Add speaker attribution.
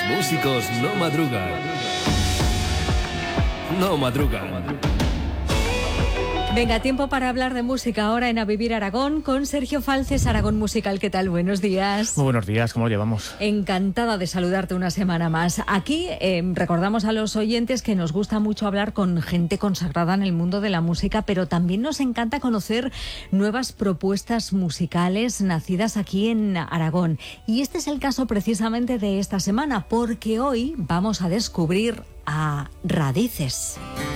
Speaker 1: músicos no madrugan. No madrugan.
Speaker 2: Venga, tiempo para hablar de música ahora en A Vivir Aragón con Sergio Falces, Aragón Musical. ¿Qué tal? Buenos días.
Speaker 3: Muy buenos días, ¿cómo lo llevamos?
Speaker 2: Encantada de saludarte una semana más. Aquí recordamos a los oyentes que nos gusta mucho hablar con gente consagrada en el mundo de la música, pero también nos encanta conocer nuevas propuestas musicales nacidas aquí en Aragón. Y este es el caso precisamente de esta semana, porque hoy vamos a descubrir a Radices.